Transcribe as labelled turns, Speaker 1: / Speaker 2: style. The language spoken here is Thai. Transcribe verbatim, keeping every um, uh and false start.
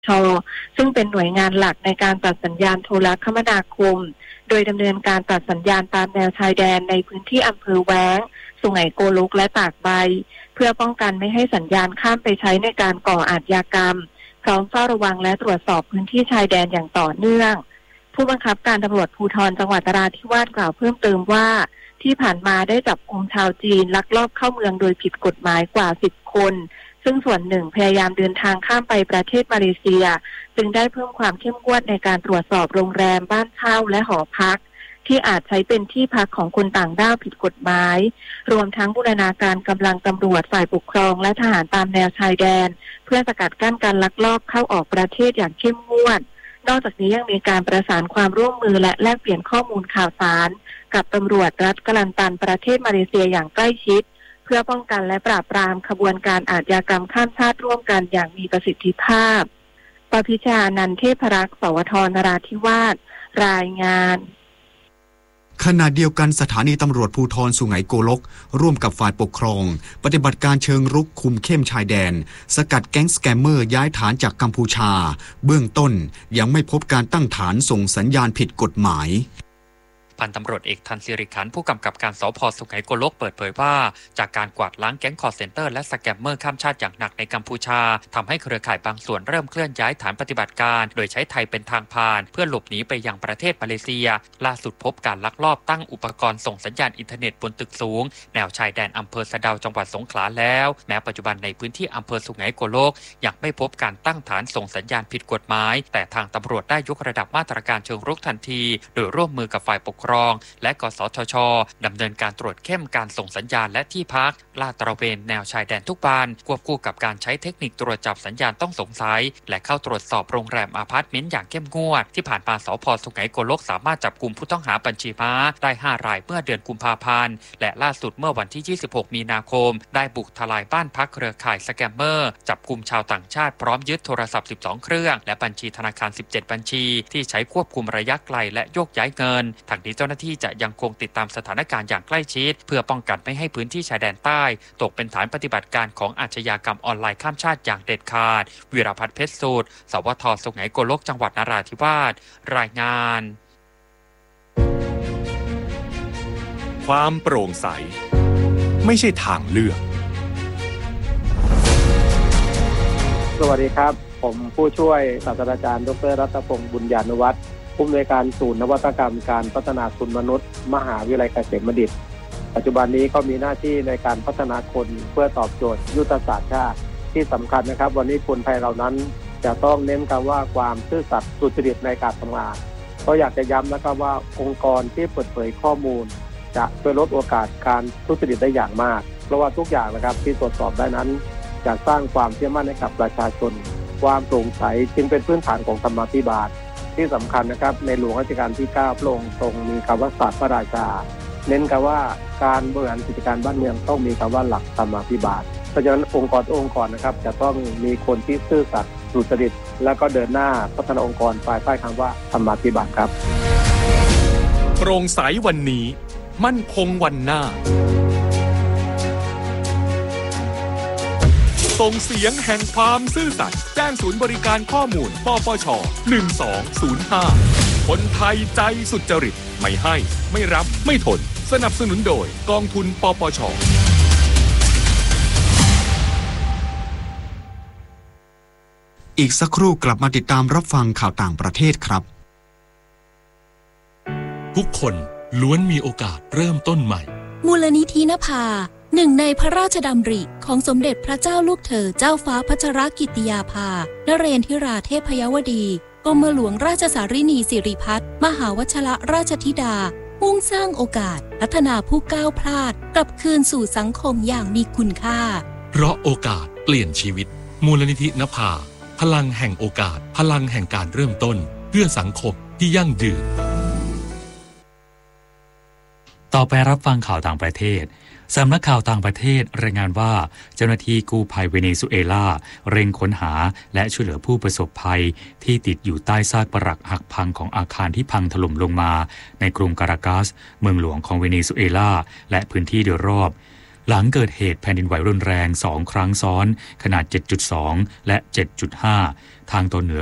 Speaker 1: ช.ซึ่งเป็นหน่วยงานหลักในการตัดสัญญาณโทรคมนาคมโดยดำเนินการตัดสัญญาณตามแนวชายแดนในพื้นที่อำเภอแว้งสุไหงโกลกและตากใบเพื่อป้องกันไม่ให้สัญญาณข้ามไปใช้ในการก่ออาชญากรรมพร้อมเฝ้าระวังและตรวจสอบพื้นที่ชายแดนอย่างต่อเนื่องผู้บังคับการตำรวจภูธรจังหวัดนราธิวาสกล่าวเพิ่มเติมว่าที่ผ่านมาได้จับกุมชาวจีนลักลอบเข้าเมืองโดยผิดกฎหมายกว่าสิบคนซึ่งส่วนหนึ่งพยายามเดินทางข้ามไปประเทศมาเลเซียจึงได้เพิ่มความเข้มงวดในการตรวจสอบโรงแรมบ้านเช่าและหอพักที่อาจใช้เป็นที่พักของคนต่างด้าวผิดกฎหมายรวมทั้งบูรณาการกำลังตำรวจฝ่ายปกครองและทหารตามแนวชายแดนเพื่อสกัดกั้นการลักลอบเข้าออกประเทศอย่างเข้มงวดนอกจากนี้ยังมีการประสานความร่วมมือและแลกเปลี่ยนข้อมูลข่าวสารกับตำรวจรัฐกะลันตันประเทศมาเลเซียอย่างใกล้ชิดเพื่อป้องกันและปราบปรามขบวนการอาชญากรรมข้ามชาติร่วมกันอย่างมีประสิทธิภาพปพิชานันท์เทพรักษ์สวทนราธิวาสรายงาน
Speaker 2: ขณะเดียวกันสถานีตำรวจภูธรสุไหงโกลกร่วมกับฝ่ายปกครองปฏิบัติการเชิงรุกคุมเข้มชายแดนสกัดแก๊งสแกมเมอร์ย้ายฐานจากกัมพูชาเบื้องต้นยังไม่พบการตั้งฐานส่งสัญญาณผิดกฎหมาย
Speaker 3: พันตำรวจเอกทันศิริขันธ์ผู้กำกับการสภ.สุไหงโกลกเปิดเผยว่าจากการกวาดล้างแก๊งคอลเซ็นเตอร์และสแกมเมอร์ข้ามชาติอย่างหนักในกัมพูชาทำให้เครือข่ายบางส่วนเริ่มเคลื่อนย้ายฐานปฏิบัติการโดยใช้ไทยเป็นทางผ่านเพื่อหลบหนีไปยังประเทศมาเลเซียล่าสุดพบการลักลอบตั้งอุปกรณ์ส่งสัญญาณอินเทอร์เน็ตบนตึกสูงแนวชายแดนอำเภอสะเดาจังหวัดสงขลาแล้วแม้ปัจจุบันในพื้นที่อำเภอสุไหงโกลกยังไม่พบการตั้งฐานส่งสัญญาณผิดกฎหมายแต่ทางตำรวจได้ยกระดับมาตรการเชิงรุกทันทีโดยร่วมมือกับฝ่ายปกครองและกสทช.ดำเนินการตรวจเข้มการส่งสัญญาณและที่พักลาดตระเวนแนวชายแดนทุกบานควบคู่กับการใช้เทคนิคตรวจจับสัญญาณต้องสงสัยและเข้าตรวจสอบโรงแรมอพาร์ตเมนต์อย่างเข้มงวดที่ผ่านมาสภ.สุไหงโกลกสามารถจับกุมผู้ต้องหาบัญชีม้าได้ห้ารายเมื่อเดือนกุมภาพันธ์และล่าสุดเมื่อวันที่ยี่สิบหกมีนาคมได้บุกทลายบ้านพักเครือข่ายสแกมเมอร์จับกุมชาวต่างชาติพร้อมยึดโทรศัพท์สิบสองเครื่องและบัญชีธนาคารสิบเจ็ดบัญชีที่ใช้ควบคุมระยะไกลและโยกย้ายเงินทางนี้เจ้าหน้าที่จะยังคงติดตามสถานการณ์อย่างใกล้ชิดเพื่อป้องกันไม่ให้พื้นที่ชายแดนใต้ตกเป็นฐานปฏิบัติการของอาชญากรรมออนไลน์ข้ามชาติอย่างเด็ดขาดวีรพัฒน์เพชรสูตรสวทสุไหงโกลกจังหวัดนราธิวาสรายงาน
Speaker 4: ความโปร่งใสไม่ใช่ทางเลือก
Speaker 5: สวัสดีครับผมผู้ช่วยศาสตราจารย์ดร.รัตพงษ์บุญญานุวัฒน์ผู้อำนวยการศูนย์นวัตกรรมการพัฒนาทุนมนุษย์มหาวิทยาลัยเกษมบัณฑิตปัจจุบันนี้ก็มีหน้าที่ในการพัฒนาคนเพื่อตอบโจทย์ยุทธศาสตร์ชาติที่สำคัญนะครับวันนี้คนไทยเรานั้นจะต้องเน้นคำว่าความซื่อสัตย์สุจริตในการทำงานก็อยากจะย้ำนะครับว่าองค์กรที่เปิดเผยข้อมูลจะช่วยลดโอกาสการทุจริตได้อย่างมากเพราะว่าทุกอย่างนะครับที่ตรวจสอบได้นั้นจะสร้างความเชื่อมั่นให้กับประชาชนความโปร่งใสจึงเป็นพื้นฐานของธรรมาภิบาลที่สำคัญนะครับในหลวงรัชกาลที่เก้าพระองค์ทรงมีคำว่าศาสตร์พระราชาเน้นคำว่าการบริหารกิจการบ้านเมืองต้องมีคำว่าหลักธรรมาภิบาลเพราะฉะนั้นองค์กรองค์กรนะครับจะต้องมีคนที่ซื่อสัตย์สุจริตและก็เดินหน้าพัฒนาองค์กรภายใต้คำว่าธรรมาภิบาลครับ
Speaker 4: โปร่งใสวันนี้มั่นคงวันหน้าส่งเสียงแห่งความซื่อสัตย์แจ้งศูนย์บริการข้อมูลปปชหนึ่งสองศูนย์ห้าคนไทยใจสุจริตไม่ให้ไม่รับไม่ทนสนับสนุนโดยกองทุนปปช
Speaker 2: อีกสักครู่กลับมาติดตามรับฟังข่าวต่างประเทศครับ
Speaker 6: ทุกคนล้วนมีโอกาสเริ่มต้นใหม่
Speaker 7: มูลนิธินภาหนึ่งในพระราชดำริของสมเด็จพระเจ้าลูกเธอเจ้าฟ้าพัชรกิติยาภานเรนทิราเทพยวดีกรมหลวงราชสารินีสิริพัฒน์มหาวชิรราชธิดามุ่งสร้างโอกาสพัฒนาผู้ก้าวพลาดกลับคืนสู่สังคมอย่างมีคุณค่า
Speaker 6: เพราะโอกาสเปลี่ยนชีวิตมูลนิธินภาพลังแห่งโอกาสพลังแห่งการเริ่มต้นเพื่อสังคมที่ยั่งยืน
Speaker 8: ต่อไปรับฟังข่าวต่างประเทศสำนักข่าวต่างประเทศรายงานว่าเจ้าหน้าที่กู้ภัยเวเนซุเอลาเร่งค้นหาและช่วยเหลือผู้ประสบภัยที่ติดอยู่ใต้ซากปรักหักพังของอาคารที่พังถล่มลงมาในกรุงการากัสเมืองหลวงของเวเนซุเอลาและพื้นที่โดยรอบหลังเกิดเหตุแผ่นดินไหวรุนแรงสองครั้งซ้อนขนาด เจ็ดจุดสอง และ เจ็ดจุดห้า ทางตอนเหนือ